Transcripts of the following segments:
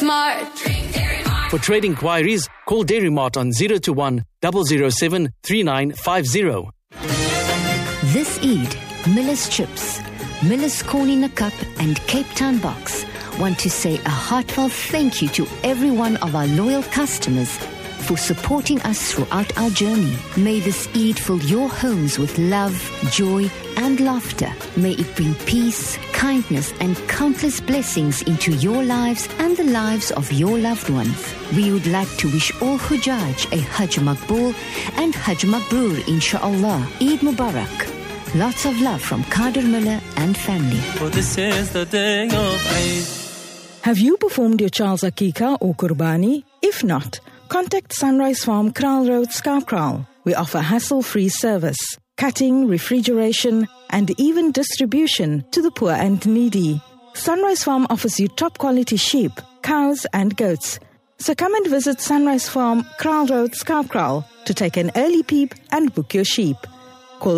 smart. For trade inquiries, call Dairy Mart on 021 007 3950. This Eid, Miller's Chips, Miller's Corn in a Cup and Cape Town Box want to say a heartfelt thank you to every one of our loyal customers for supporting us throughout our journey. May this Eid fill your homes with love, joy and laughter. May it bring peace, kindness and countless blessings into your lives and the lives of your loved ones. We would like to wish all Hujjaj a Hajj Maqbool and Hajj Mabrur, inshaAllah. Eid Mubarak. Lots of love from Kader Miller and family. For this is the day of Eid. Have you performed your child's Akika or Qurbani? If not, contact Sunrise Farm, Kraal Road, Skarkraal. We offer hassle-free service, cutting, refrigeration, and even distribution to the poor and needy. Sunrise Farm offers you top-quality sheep, cows, and goats. So come and visit Sunrise Farm, Kraal Road, Skarkraal to take an early peep and book your sheep. Call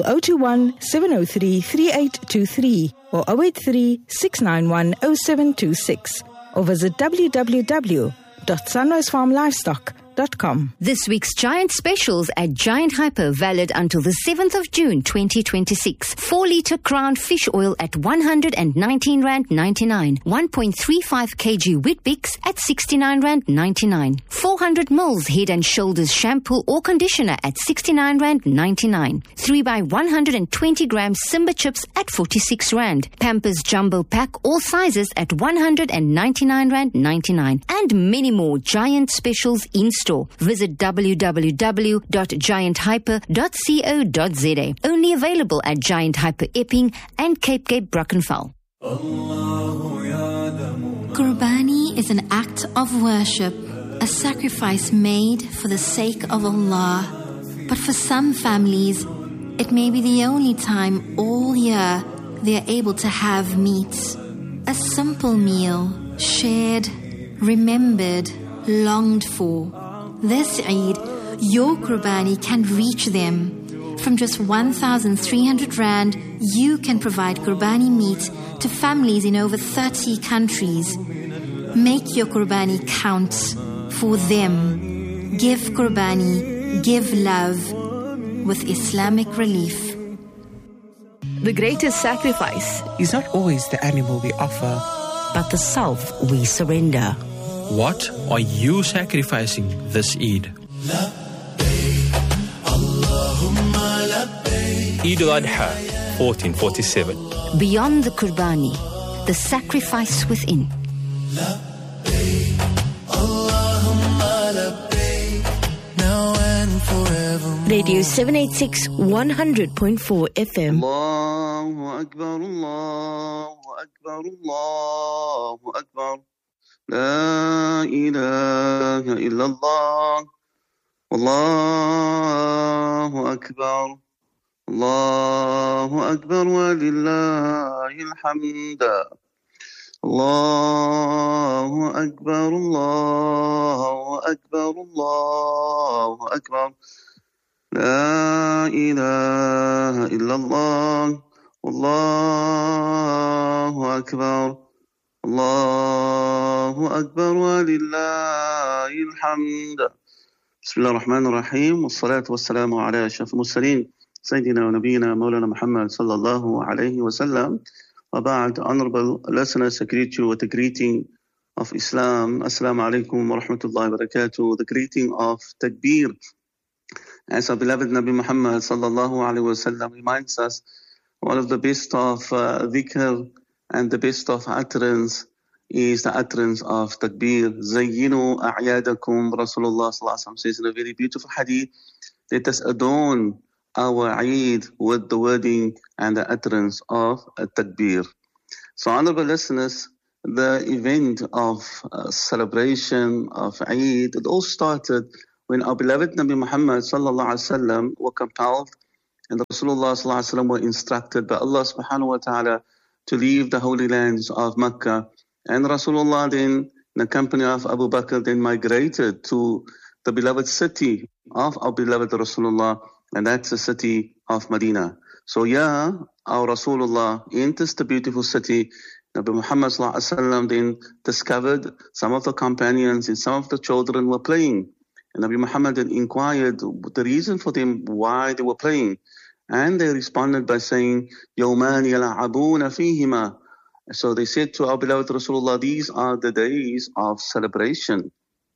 021-703-3823 or 083-691-0726 or visit www.sunrisefarmlivestock.com. This week's Giant Specials at Giant Hyper valid until the 7th of June 2026. 4-litre Crown Fish Oil at R119.99. 1.35 kg Weet-Bix at R69.99. 400 ml Head and Shoulders Shampoo or Conditioner at R69.99. 3x120 grams Simba Chips at R46. Pampers Jumbo Pack all sizes at R199.99. And many more Giant Specials in store. Visit www.gianthyper.co.za. Only available at Giant Hyper Epping and Cape Gate Brackenfell. Qurbani is an act of worship, a sacrifice made for the sake of Allah. But for some families, it may be the only time all year they are able to have meat. A simple meal, shared, remembered, longed for. This Eid, your Qurbani can reach them. From just 1,300 Rand, you can provide Qurbani meat to families in over 30 countries. Make your Qurbani count for them. Give Qurbani, give love with Islamic Relief. The greatest sacrifice is not always the animal we offer, but the self we surrender. What are you sacrificing this Eid? Eid al-Adha, 1447. Beyond the Qurbani, the sacrifice within. Radio 786 100.4 FM. Allahu Akbar, Allahu Akbar, Allahu Akbar. La ilaha illallah. Allahu Akbar. Allahu Akbar wa lillahi alhamd. Allahu Akbar, Allahu Akbar, Allahu Akbar. La ilaha illallah. Allahu Akbar. Allahu Akbar wa lillahi alhamd. Bismillah ar-Rahman ar-Rahim. Wassalatu wassalamu ala ashraf al-mursaleen. Sayyidina wa Nabiyina Mawlana Muhammad sallallahu alayhi wa sallam. Wa ba'd, honorable listeners, I greet you with the greeting of Islam. Assalamu alaikum wa rahmatullahi wa barakatuh. The greeting of Takbir. As our beloved Nabi Muhammad sallallahu alayhi wa sallam reminds us, one of the best of dhikr and the best of utterance is the utterance of Takbir. Zayyinu a'yadakum, Rasulullah sallallahu alayhi wa sallam says in a very beautiful hadith, let us adorn our Eid with the wording and the utterance of Takbir. So honorable listeners, the event of celebration of Eid, it all started when our beloved Nabi Muhammad sallallahu alaihi wasallam were compelled and Rasulullah sallallahu alaihi wasallam were instructed by Allah subhanahu wa ta'ala to leave the holy lands of Mecca. And Rasulullah then, in the company of Abu Bakr, then migrated to the beloved city of our beloved Rasulullah, and that's the city of Medina. So our Rasulullah enters the beautiful city, Nabi Muhammad ﷺ then discovered some of the companions and some of the children were playing. And Nabi Muhammad then inquired the reason for them, why they were playing. And they responded by saying, يَوْمَانِ يَلَعَبُونَ فِيهِمَا. So they said to our beloved Rasulullah, these are the days of celebration.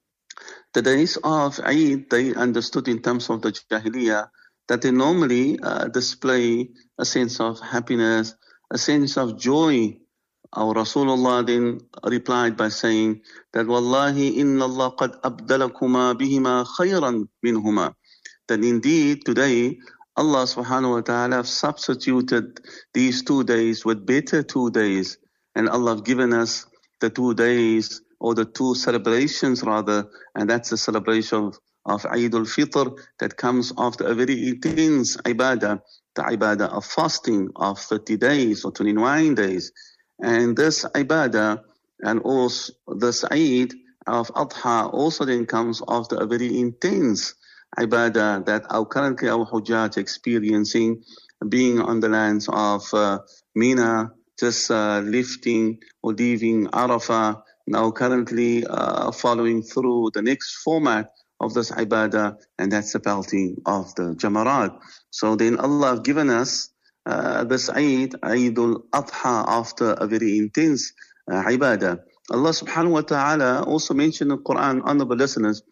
The days of Eid, they understood in terms of the Jahiliyyah, that they normally display a sense of happiness, a sense of joy. Our Rasulullah then replied by saying that Wallahi inna Allah qad abdalakuma bihima khayran minhuma. That indeed today Allah subhanahu wa ta'ala substituted these 2 days with better 2 days. And Allah have given us the 2 days, or the 2 celebrations rather, and that's the celebration of Eid al-Fitr that comes after a very intense ibadah, the ibadah of fasting of 30 days or 29 days. And this ibadah and also this Eid of Adha also then comes after a very intense ibadah that currently our Hujjaj experiencing, being on the lands of Mina, just lifting or leaving Arafah, now currently following through the next format of this ibadah, and that's the pelting of the Jamarat. So then Allah have given us this Eid al-Adha, after a very intense ibadah. Allah subhanahu wa ta'ala also mentioned in the Quran, honorable listeners,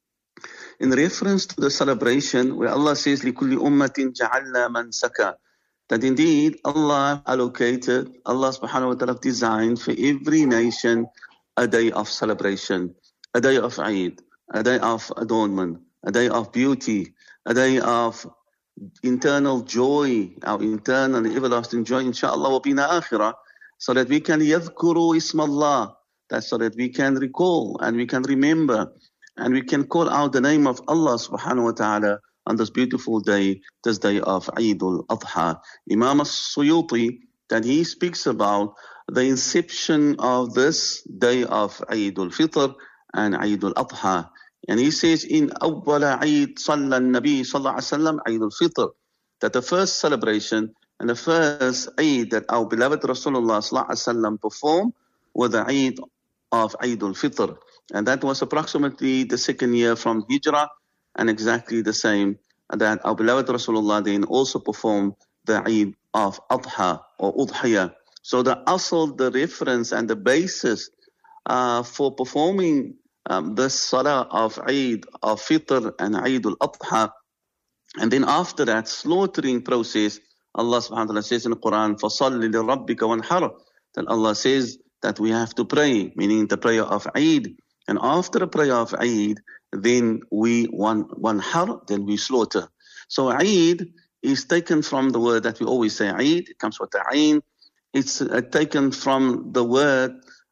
in reference to the celebration where Allah says, لِكُلِّ أُمَّةٍ جَعَلْنَا مَنْسَكًا, that indeed Allah allocated, Allah subhanahu wa ta'ala designed for every nation a day of celebration, a day of Eid, a day of adornment, a day of beauty, a day of internal joy, our internal everlasting joy, inshallah, wa bina akhirah, so that we can yadhkuru ismallah, that's so that we can recall and we can remember and we can call out the name of Allah subhanahu wa ta'ala on this beautiful day, this day of Eid al-Adha. Imam al-Suyuti, that he speaks about the inception of this day of Eid al-Fitr and Eid al-Adha. And he says, in awwala Eid salla al-Nabi sallallahu alayhi wa sallam Eid al-Fitr, that the first celebration and the first Eid that our beloved Rasulullah sallallahu alayhi wa sallam performed was the Eid of Eid al-Fitr. And that was approximately the 2nd year from Hijrah, and exactly the same that our beloved Rasulullah then also performed the Eid of Adha or Udhiyah. So the asl, the reference and the basis for performing this Salah of Eid of Fitr and Eid al-Adha, and then after that slaughtering process, Allah subhanahu wa ta'ala says in the Quran, فَصَلِّ لِرَبِّكَ وَانْحَرَ, that Allah says that we have to pray, meaning the prayer of Eid. And after the prayer of Eid, then we wanhar, then we slaughter. So Eid is taken from the word that we always say Eid, it comes with the Ain. It's taken from the word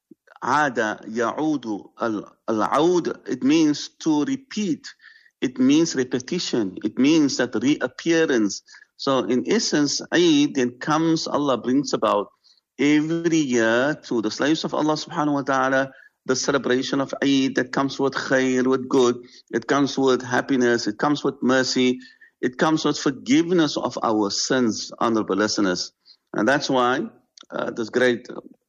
Ada, Ya'udu, Al-Aud. It means to repeat. It means repetition. It means that reappearance. So in essence, Eid then comes, Allah brings about every year to the slaves of Allah subhanahu wa ta'ala, the celebration of Eid that comes with khair, with good. It comes with happiness. It comes with mercy. It comes with forgiveness of our sins, honorable listeners. And that's why this great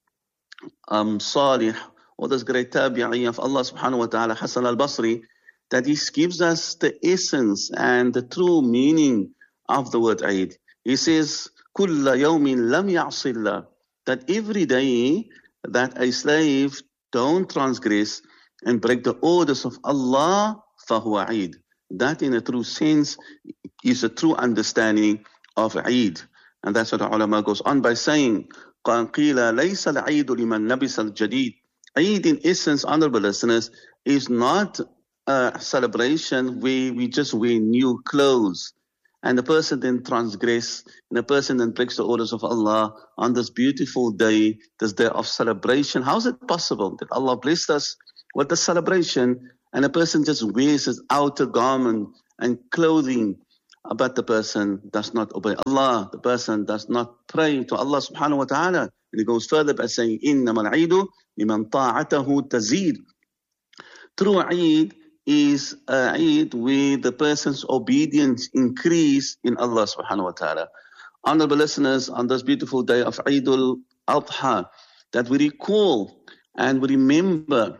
Salih, or this great Tabi'i of Allah subhanahu wa ta'ala, Hassan al-Basri, that he gives us the essence and the true meaning of the word Eid. He says, كُلَّ يَوْمٍ لَمْ يَعْصِ اللَّهِ, that every day that a slave don't transgress and break the orders of Allah, فَهُوَ Eid. That in a true sense is a true understanding of Eid. And that's what the ulama goes on by saying, قَالْ قِيلَ لَيْسَ الْعِيدُ لِمَنْ لَبِسَ الْجَدِيدِ. Eid in essence, honorable listeners, is not a celebration where we just wear new clothes and the person then transgress and the person then breaks the orders of Allah on this beautiful day, this day of celebration. How is it possible that Allah blessed us with the celebration and a person just wears his outer garment and clothing, but the person does not obey Allah, the person does not pray to Allah subhanahu wa ta'ala? And he goes further by saying, إِنَّمَا الْعِيدُ لِمَنْ طَاعَتَهُ تَزِيدُ. True Eid is Eid where the person's obedience increase in Allah subhanahu wa ta'ala. Honorable listeners, on this beautiful day of Eid al-Adha, that we recall and we remember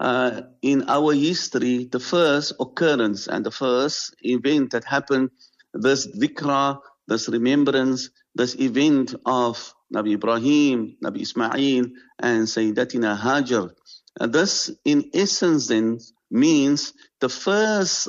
in our history the first occurrence and the first event that happened, this dhikra, this remembrance, this event of Nabi Ibrahim, Nabi Ismail, and Sayyidatina Hajar. This in essence then means the first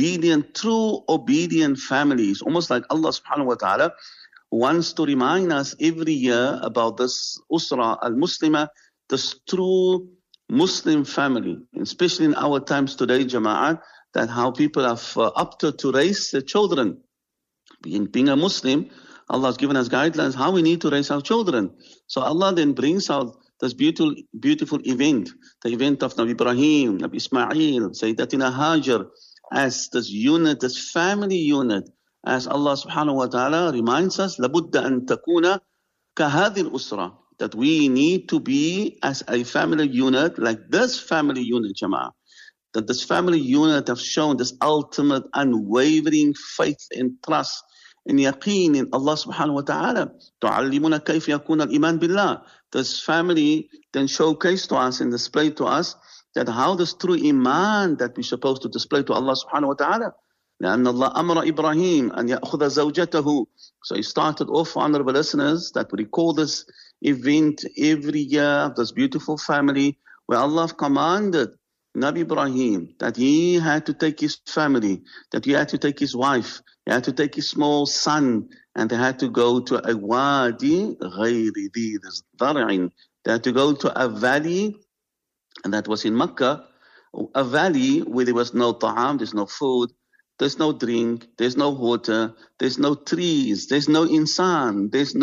true obedient families, almost like Allah subhanahu wa ta'ala wants to remind us every year about this Usra al-Muslima, this true Muslim family, especially in our times today, Jama'at, that how people have opted to raise their children. Being a Muslim, Allah has given us guidelines how we need to raise our children. So Allah then brings out this beautiful event, the event of Nabi Ibrahim, Nabi Ismail, Sayyidatina Hajar, as this unit, this family unit, as Allah subhanahu wa ta'ala reminds us, لَبُدَّ أَن تَكُونَ كَهَذِي الْأُسْرَةِ, that we need to be as a family unit, like this family unit, Jama'ah. That this family unit have shown this ultimate unwavering faith and trust and yaqeen in Allah subhanahu wa ta'ala. تُعَلِّمُنَا كَيْفَ يَكُونَ الْإِيمَانِ بِاللَّهِ. This family then showcase to us and display to us that how this true iman that we're supposed to display to Allah subhanahu wa ta'ala. لأن الله أمر إبراهيم أن يأخذ زوجته. So he started off, honorable listeners, that we recall this event every year, this beautiful family where Allah commanded Nabi Ibrahim that he had to take his family, that he had to take his wife, he had to take his small son, and they had to go to a wadi غير ذي ذرع. They had to go to a valley, and that was in Mecca, a valley where there was no ta'am, there's no food, there's no drink, there's no water, there's no trees, there's no insan, there's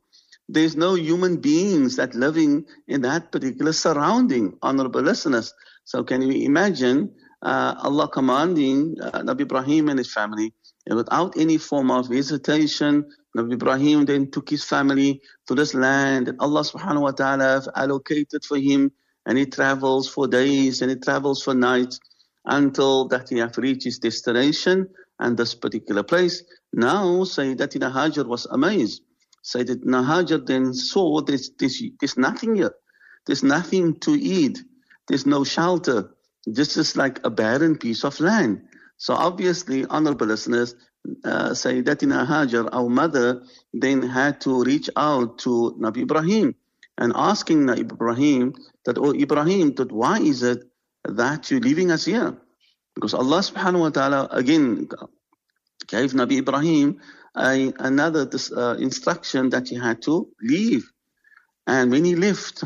no human beings that living in that particular surrounding, honorable listeners. So can you imagine Allah commanding Nabi Ibrahim and his family, and without any form of visitation, Nabi Ibrahim then took his family to this land that Allah subhanahu wa ta'ala have allocated for him, and he travels for days and he travels for nights until that he have reached his destination and this particular place. Now Sayyidatina Hajar was amazed. Sayyidatina Hajar then saw there's nothing here. There's nothing to eat. There's no shelter. This is like a barren piece of land. So obviously, honorable listeners, Sayyidatina Hajar, our mother, then had to reach out to Nabi Ibrahim and asking Nabi Ibrahim that, oh Ibrahim, that why is it that you're leaving us here? Because Allah subhanahu wa ta'ala again gave Nabi Ibrahim another instruction that he had to leave. And when he left,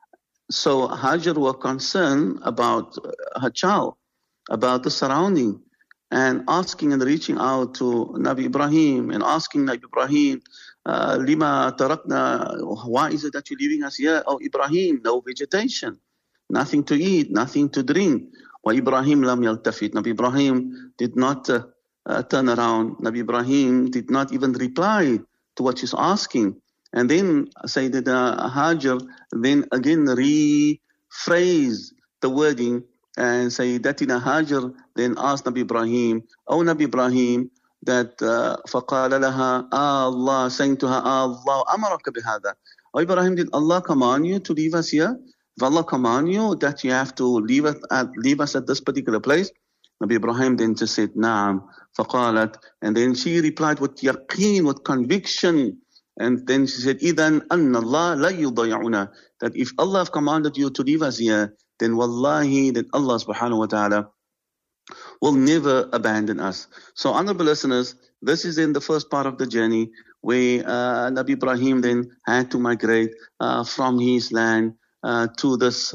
so Hajar was concerned about her child, about the surrounding, and asking and reaching out to Nabi Ibrahim and asking Nabi Ibrahim, Lima tarakna, why is it that you're leaving us here? Oh Ibrahim, no vegetation, nothing to eat, nothing to drink. Wa Ibrahim lam yaltafit. Nabi Ibrahim did not turn around. Nabi Ibrahim did not even reply to what she's asking. And then Sayyidatina Hajar then again rephrased the wording, and Sayyidatina Hajar then asked Nabi Ibrahim, oh Nabi Ibrahim, that فَقَالَ لَهَا Allah, saying to her, Allah أَمَرَكَ بِهَذَا. Oh Ibrahim, did Allah command you to leave us here? Did Allah command you that you have to leave us at this particular place? Nabi Ibrahim then just said, Naam, فَقَالَت. And then she replied with yaqeen, with conviction. And then she said, إِذَنْ أَنَّ اللَّهَ لَا يُضَيْعُنَا. That if Allah have commanded you to leave us here, then wallahi, that Allah subhanahu wa ta'ala will never abandon us. So honorable listeners, this is in the first part of the journey where Nabi Ibrahim then had to migrate from his land to this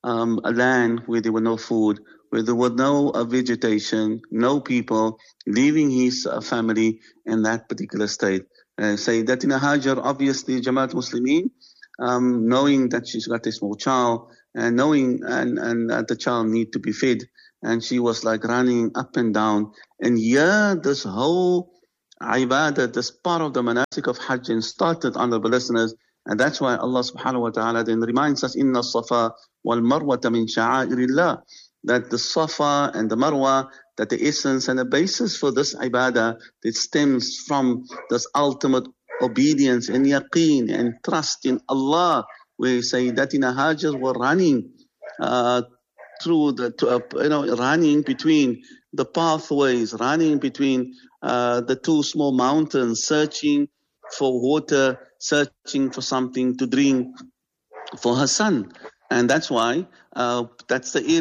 land where there were no food, where there was no vegetation, no people, leaving his family in that particular state. Sayyidatina Hajar, obviously, Jamaat Muslimin, knowing that she's got a small child and knowing and that the child need to be fed, and she was like running up and down. And this whole ibadah, this part of the manasik of Hajj started, honorable listeners, and that's why Allah subhanahu wa ta'ala then reminds us, Inna Safa wal Marwata min sha'airillah, that the Safa and the Marwa, that the essence and the basis for this ibadah, that stems from this ultimate obedience and yaqeen and trust in Allah where Sayyidatina Hajar were running running between the pathways, running between the two small mountains, searching for water, searching for something to drink for her son. And that's why that's the